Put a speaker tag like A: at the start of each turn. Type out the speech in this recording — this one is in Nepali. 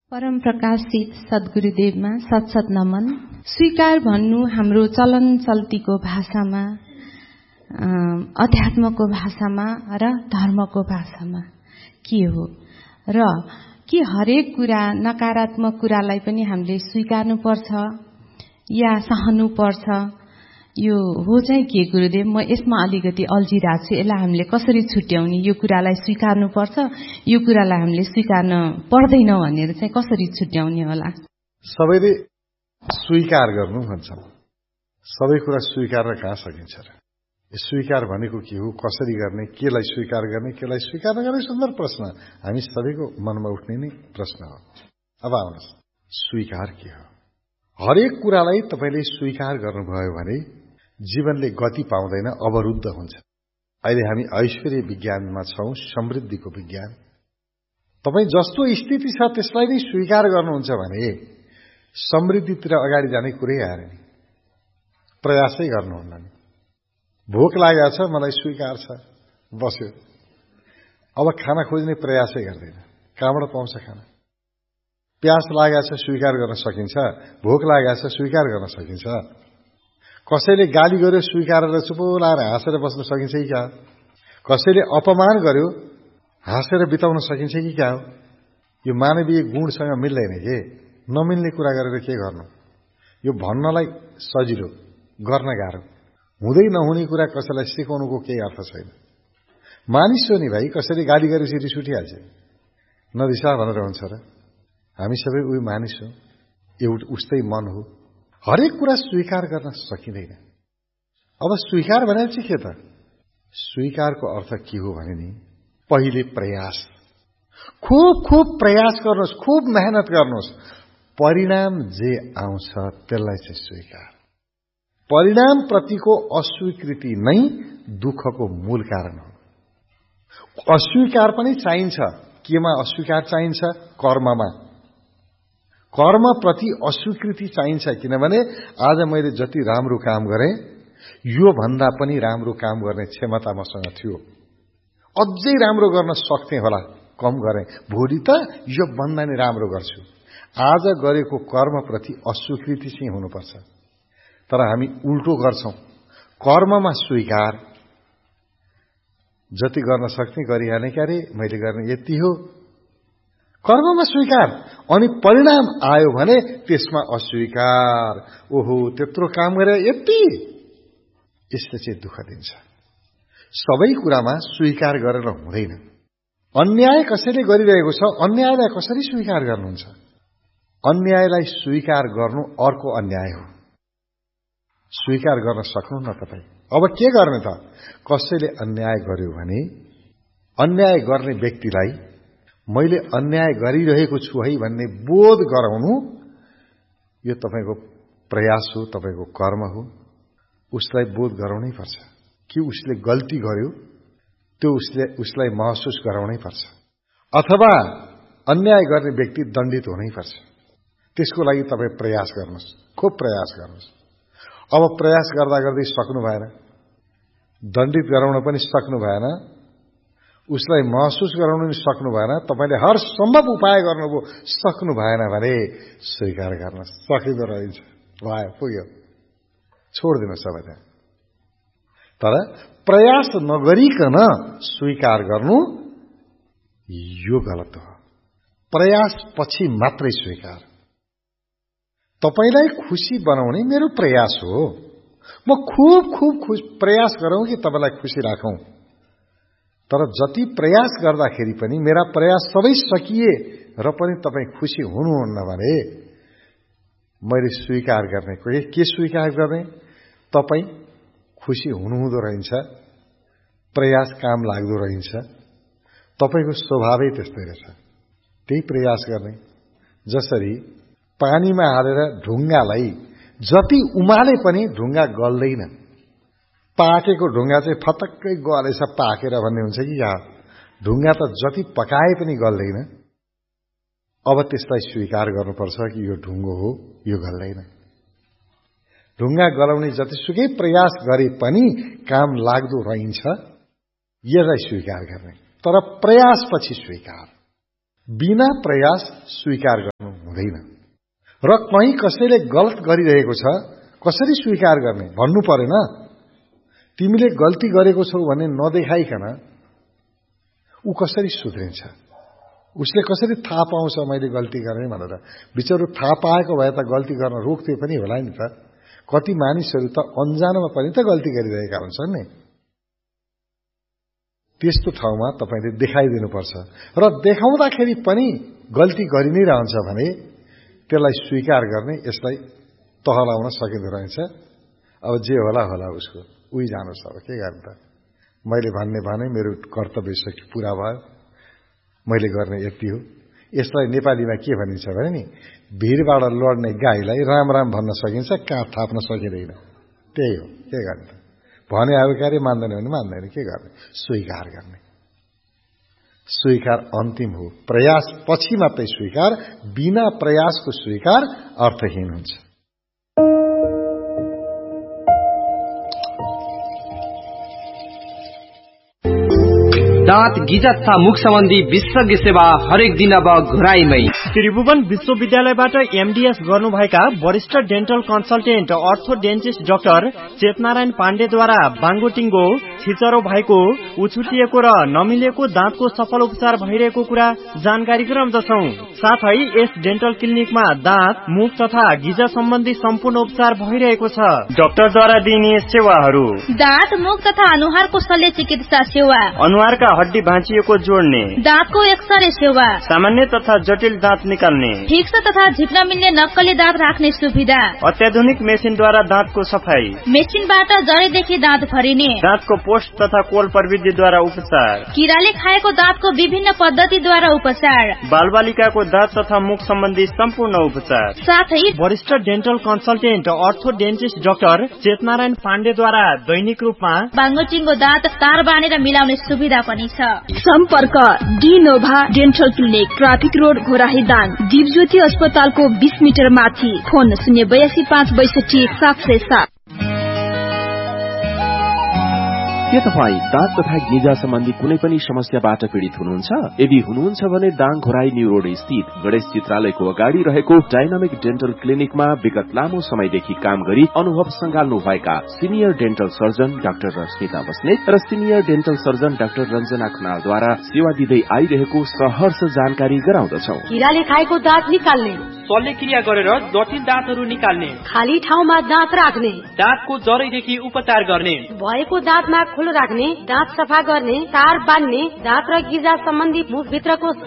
A: परम प्रकाशित सद्गुरुदेवमा सत नमन। स्वीकार भन्नु हाम्रो चलन चल्तीको भाषामा, अध्यात्मको भाषामा र धर्मको भाषामा के हो र के हरेक कुरा नकारात्मक कुरालाई पनि हामीले स्वीकार्नुपर्छ या सहनुपर्छ, यो हो चाहिँ के गुरुदेव? म यसमा अलिकति अल्झिरहेको छु। यसलाई हामीले कसरी छुट्याउने? यो कुरालाई स्वीकार्नुपर्छ, यो कुरालाई हामीले स्वीकार्न पर्दैन भनेर चाहिँ कसरी छुट्याउने होला?
B: सबैले स्वीकार गर्नु भन्छ। सबै कुरा स्वीकार्न कहाँ सकिन्छ र? स्वीकार भनेको के हो, कसरी गर्ने, केलाई स्वीकार गर्ने, केलाई स्वीकार नगर्ने? सुन्दर प्रश्न, हामी सबैको मनमा उठ्ने नै प्रश्न हो। अब आउनुहोस्, स्वीकार के हो? हरेक कुरालाई तपाईले स्वीकार गर्नुभयो भने जीवनले गति पाउँदैन, अवरुद्ध हुन्छ। अहिले हामी ऐश्वर्य विज्ञानमा छौं, समृद्धिको विज्ञान। तपाई जस्तो स्थिति छ त्यसलाई नै स्वीकार गर्नुहुन्छ भने समृद्धितिर अगाडि जाने कुरै आएन नि। प्रयासै गर्नुहुन्न नि। भोक लागेको छ, मलाई स्वीकार छ, बस्यो। अब खाना खोज्ने प्रयासै गर्दैन, कहाँबाट पाउँछ खाना? प्यास लागेको छ, स्वीकार गर्न सकिन्छ। भोक लागेको छ, स्वीकार गर्न सकिन्छ। कसैले गाली गर्यो, स्वीकार गरेर चुप लाएर हाँसेर बस्न सकिन्छ कि क्या? कसैले अपमान गर्यो, हाँसेर बिताउन सकिन्छ कि क्या हो? यो मानवीय गुणसँग मिल्दैन के? नमिल्ने कुरा गरेर के गर्नु? यो भन्नलाई सजिलो, गर्न गाह्रो। हुँदै नहुने कुरा कसैलाई सिकाउनुको केही अर्थ छैन। मानिस हो नि भाइ, कसैले गाली गरेपछि रिस उठिहाल्छ। नरिसा भनेर हुन्छ र? हामी सबै उही मानिस हो, उस्तै मन हो। हरेक कुरा स्वीकार गर्न सकिँदैन। अब स्वीकार भनेर चाहिँ के त? स्वीकारको अर्थ के हो भने नि, पहिले प्रयास, खूब प्रयास गर्नुहोस्, खूब मेहनत गर्नुहोस्, परिणाम जे आउँछ त्यसलाई चाहिँ स्वीकार। परिणाम प्रतिको अस्वीकृति नै दुःखको मूल कारण हो। अस्वीकार पनि चाहिन्छ। केमा अस्वीकार चाहिन्छ? कर्ममा। कर्म प्रति अस्वीकृति चाहिन्छ, किनभने आज मैले जति राम्रो काम गरेँ, यो भन्दा पनि राम्रो काम गर्ने क्षमता मसँग थियो। अझै राम्रो गर्न सक्थे होला, कम गरेँ। भोलि त यो भन्दा नि राम्रो गर्छु। आज गरेको कर्म प्रति अस्वीकृति चाहिँ हुनुपर्छ। तर हामी उल्टो गर्छौं। कर्ममा स्वीकार, जति गर्न सक्ने गरिहाल्ने, क्या रे मैले गर्ने यति हो। कर्ममा स्वीकार, अनि परिणाम आयो भने त्यसमा अस्वीकार। ओहो, त्यत्रो काम गरे यति, यसले चाहिँ दुःख दिन्छ। सबै कुरामा स्वीकार गरेर हुँदैन। अन्याय कसैले गरिरहेको छ, अन्यायलाई कसरी स्वीकार गर्नुहुन्छ? अन्यायलाई स्वीकार गर्नु अर्को अन्याय हो। स्वीकार गर्न सक्नुहुन्न तपाई। अब के गर्ने त? कसैले अन्याय गर्यो भने अन्याय गर्ने व्यक्तिलाई मैले अन्याय गरिरहेको छु है भन्ने बोध गराउनु, यो तपाईको प्रयास हो, तपाईको कर्म हो। उसलाई बोध गराउनै पर्छ कि उसले गल्ती गर्यो, त्यो उसलाई महसुस गराउनै पर्छ। अथवा अन्याय गर्ने व्यक्ति दण्डित हुनै पर्छ। त्यसको लागि तपाई प्रयास गर्नुहोस्, खूब प्रयास गर्नुहोस्। अब प्रयास गर्दा गर्दै सक्नु भएन, दण्डित गराउन पनि सक्नु भएन, उसलाई महसुस गराउन पनि सक्नु भएन, तपाईले हर सम्भव उपाय गर्नुभयो, सक्नु भएन भने स्वीकार गर्न सकिँदो रहेछ। भयो, पुग्यो, छोडिदिनुहोस् सब त्यहाँ। तर प्रयास नगरिकन स्वीकार गर्नु यो गलत हो। प्रयास पछि मात्रै स्वीकार। तपाईलाई खुशी बनाउने मेरो प्रयास हो। म खूब प्रयास गरौं कि तपाईलाई खुशी राखौं। तर जति प्रयास गर्दाखेरि पनि मेरा प्रयास सबै सकिए र पनि तपाई खुशी हुनुहुन्न भने मैले स्वीकार गर्ने। के स्वीकार गर्ने? तपाई खुशी हुनुहुँदो रहन्छ, प्रयास काम लाग्दो रहन्छ, तपाईको स्वभावै त्यस्तै रहेछ। त्यही प्रयास गर्ने। जसरी पानीमा हालेर ढुङ्गालाई जति उमाले पनि ढुङ्गा गल्दैन। पाकेको ढुङ्गा चाहिँ फतक्कै गलेछ पाकेर भन्ने हुन्छ कि या? ढुङ्गा त जति पकाए पनि गल्दैन। अब त्यसलाई स्वीकार गर्नुपर्छ कि यो ढुङ्गो हो, यो गल्दैन। ढुङ्गा गलाउने जतिसुकै प्रयास गरे पनि काम लाग्दो रहन्छ, यसलाई स्वीकार गर्ने। तर प्रयासपछि स्वीकार, बिना प्रयास स्वीकार लाग्दैन। र कहीँ कसैले गलत गरिरहेको छ कसरी स्वीकार गर्ने भन्नु परेन। तिमीले गल्ती गरेको छौ भन्ने नदेखाइकन ऊ कसरी सुध्रिन्छ, उसले कसरी थाहा पाउँछ मैले गल्ती गरेँ भनेर। बिचरो थाहा पाएको भए त गल्ती गर्न रोक्थे पनि होला नि त। कति मानिसहरू त अनजानमा पनि त गल्ती गरिरहेका हुन्छन् नि। त्यस्तो ठाउँमा तपाईले देखाइदिनुपर्छ र देखाउँदाखेरि पनि गल्ती गरि नै रहन्छ भने त्यसलाई स्वीकार गर्ने, यसलाई तहलाउन सकिँदो रहेछ। अब जे होला होला उसको उही जानुहोस्, अब के गर्ने त। मैले भने मेरो कर्तव्य सके पूरा भयो, मैले गर्ने यति हो। यसलाई नेपालीमा के भनिन्छ भने नि, भिरबाट लड्ने गाईलाई राम राम भन्न सकिन्छ, काँध थाप्न सकिँदैन। त्यही हो, के गर्ने त। भने अब कार्य मान्दैन भने मान्दैन, के गर्ने। स्वीकार गर्ने, स्वीकार अन्तिम हो। प्रयास पछि मात्रै स्वीकार, बिना प्रयासको स्वीकार अर्थहीन हुन्छ।
C: दाँत गिजा तथा मुख सम्बन्धी विशेषज्ञ सेवा हरेक दिन अब घुराईमै।
D: त्रिभुवन विश्वविद्यालयबाट एमडीएस गर्नुभएका वरिष्ठ डेन्टल कन्सल्टेन्ट अर्थोडेन्टिस्ट डाक्टर चेतनारायण पाण्डेद्वारा बाङ्गोटिङ्गो, छिचरो भएको, उछुटिएको र नमिलेको दाँतको सफल उपचार भइरहेको कुरा जानकारी गराउँदछौ। साथै यस डेन्टल क्लिनिकमा दाँत, मुख तथा गिजा सम्बन्धी सम्पूर्ण उपचार भइरहेको छ। डाक्टरद्वारा दिइने सेवाहरू:
E: दाँत, मुख तथा अनुहारको शल्य चिकित्सा सेवा,
D: अनुहारका हड्डी भाँचिएको जोड्ने,
E: दाँतको एक्सरे सेवा,
D: सामान्य तथा जटिल दाँत निकाल्ने,
E: फिक्स तथा झिक्न मिल्ने नक्कली दाँत राख्ने सुविधा,
D: अत्याधुनिक मेसिनद्वारा दाँतको सफाई,
E: मेसिनबाट जडैदेखि दाँत भरिने,
D: दाँतको पोस्ट तथा कोल प्रविधिद्वारा उपचार,
E: किराले खाएको दाँतको विभिन्न पद्धतिद्वारा उपचार,
D: बालबालिकाको दाँत तथा मुख सम्बन्धी सम्पूर्ण उपचार।
E: साथै
D: वरिष्ठ डेन्टल कन्सल्टेन्ट अर्थोडेन्टिस्ट डाक्टर चेतनारायण पाण्डेद्वारा दैनिक रूपमा
E: बाङ्गोटिङ्गो दाँत तार बाँधेर मिलाउने सुविधा पनि छ।
F: सम्पर्क डिनोभा dental clinic, traffic road, Ghorahi Dang, Dipjyoti अस्पतालको 20 मिटर माथि। फोन 082 562 707।
G: के तपाई दाँत तथा गिजा सम्बन्धी कुनै पनि समस्याबाट पीड़ित हुनुहुन्छ? यदि हुनुहुन्छ भने दाङ घोराई न्यू रोड स्थित गणेश चित्रालयको अगाडि रहेको डाइनामिक डेन्टल क्लिनिकमा विगत लामो समयदेखि काम गरी अनुभव संगाल्नु भएका senior dental surgeon doctor Rashmita Basnet र senior dental surgeon doctor Ranjana खनालद्वारा सेवा दिँदै आइरहेको सहर्ष जानकारी गराउँदछौ।
F: किराले खाएको दाँत निकाल्ने,
C: शल्यक्रिया गरेर जटिल दाँतहरू निकाल्ने,
F: खाली ठाउँमा दाँत राख्ने,
C: दाँतको जरैदेखि उपचार गर्ने,
F: भएको दाँतमा खुलो राख्ने, दाँत सफा गर्ने, तार बान्ने, दाँत र गिजा सम्बन्धी मुखभित्रको